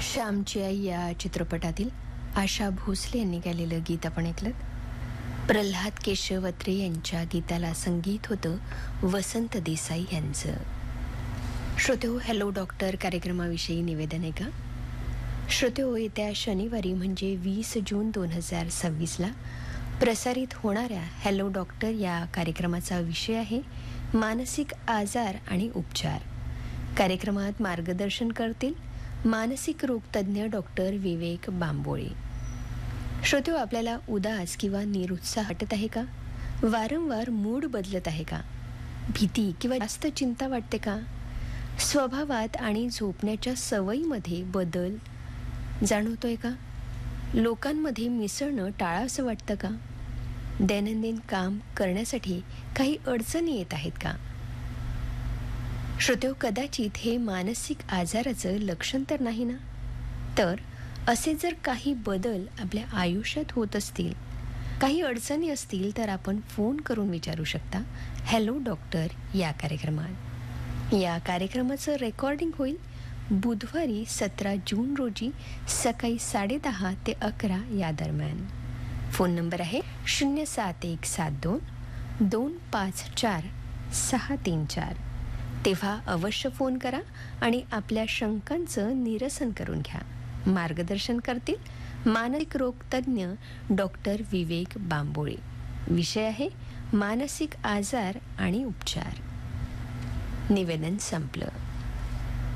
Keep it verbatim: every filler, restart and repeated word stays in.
श्यामची आई या चित्रपटातील आशा भोसले यांनी गायलेलं गीत आपण ऐकलं. प्रल्हाद केशवत्रे यांच्या गीताला संगीत होतं वसंत देसाई यांचं. श्रोतेहो, हॅलो डॉक्टर कार्यक्रमाविषयी निवेदन आहे का? श्रोतेहो, येत्या शनिवारी म्हणजे वीस जून दोन हजार सव्वीसला प्रसारित होणाऱ्या हॅलो डॉक्टर या कार्यक्रमाचा विषय आहे मानसिक आजार आणि उपचार. कार्यक्रमात मार्गदर्शन करतील मानसिक रोग तज्ज्ञ डॉक्टर विवेक बांबोळे. श्रोतेहो, आपल्याला उदास किंवा निरुत्साह वाटत आहे का? वारंवार मूड बदलत आहे का? भीती किंवा जास्त चिंता वाटते का? स्वभावात आणि झोपण्याच्या सवयीमध्ये बदल जाणवतोय का? लोकांमध्ये मिसळणं टाळावंसं वाटतं का? दैनंदिन काम करण्यासाठी काही अडचणी येत आहेत का? श्रोतेहो, कदाचित हे मानसिक आजाराचं लक्षण तर नाही ना? तर असे जर काही बदल आपल्या आयुष्यात होत असतील, काही अडचणी असतील, तर आपण फोन करून विचारू शकता हॅलो डॉक्टर या कार्यक्रमात. या कार्यक्रमाचं रेकॉर्डिंग होईल बुधवारी सतरा जून रोजी सकाळी साडेदहा ते अकरा या दरम्यान. फोन नंबर आहे शून्य सात एक सात दोन दोन पाच चार सहा तीन चार. तेव्हा अवश्य फोन करा आणि आपल्या शंकांचं निरसन करून घ्या. मार्गदर्शन करतील मानसिक रोग तज्ज्ञ डॉक्टर विवेक बांबोळे. विषय आहे मानसिक आजार आणि उपचार. निवेदन संपलं.